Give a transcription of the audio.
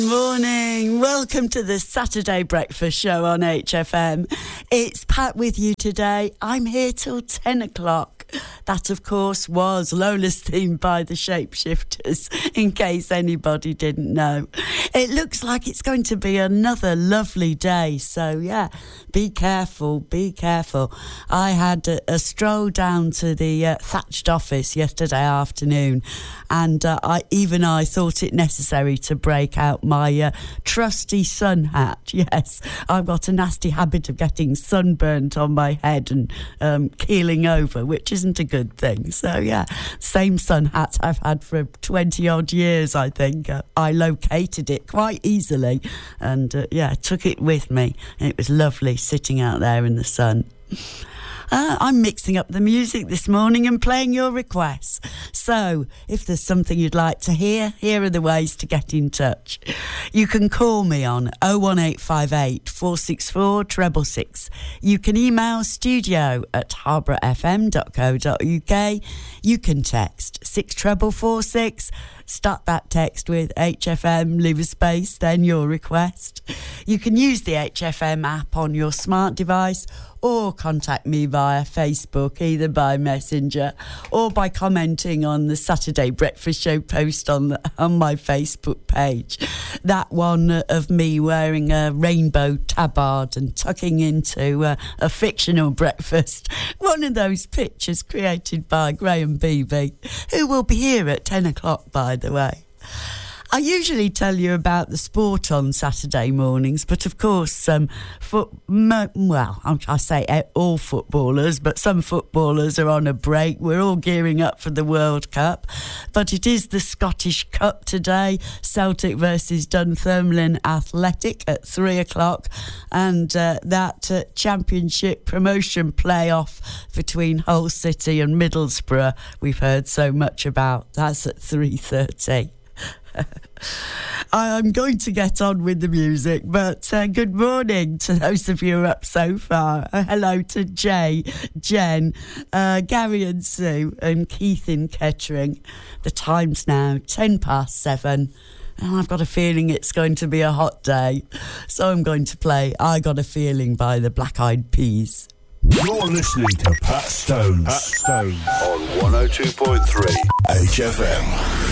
Morning. Welcome to the Saturday Breakfast Show on HFM. It's Pat with you today. I'm here till 10 o'clock. That, of course, was Lola's theme by the Shapeshifters, in case anybody didn't know. It looks like it's going to be another lovely day, so yeah, be careful, be careful. I had a stroll down to the thatched office yesterday afternoon, and I thought it necessary to break out my trusty sun hat. Yes, I've got a nasty habit of getting sunburnt on my head and keeling over, which isn't a good thing. So yeah, same sun hat I've had for 20 odd years, I think. I located it quite easily and took it with me. It was lovely sitting out there in the sun. I'm mixing up the music this morning and playing your requests. So, if there's something you'd like to hear, here are the ways to get in touch. You can call me on 01858 464 666. You can email studio@harbourfm.co.uk. You can text 64446. Start that text with HFM, leave a space, then your request. You can use the HFM app on your smart device or contact me via Facebook, either by Messenger or by commenting on the Saturday Breakfast Show post on my Facebook page. That one of me wearing a rainbow tabard and tucking into a fictional breakfast. One of those pictures created by Graham Beebe, who will be here at 10 o'clock, by the way. I usually tell you about the sport on Saturday mornings, but of course, I say all footballers, but some footballers are on a break. We're all gearing up for the World Cup, but it is the Scottish Cup today. Celtic versus Dunfermline Athletic at 3 o'clock, and that championship promotion playoff between Hull City and Middlesbrough we've heard so much about. That's at 3:30. I'm going to get on with the music, but good morning to those of you who are up so far. Hello to Jay, Jen, Gary and Sue and Keith in Kettering. The time's now 7:10 and I've got a feeling it's going to be a hot day, so I'm going to play I Got a Feeling by the Black Eyed Peas. You're listening to Pat Stones. Pat Stones on 102.3 HFM.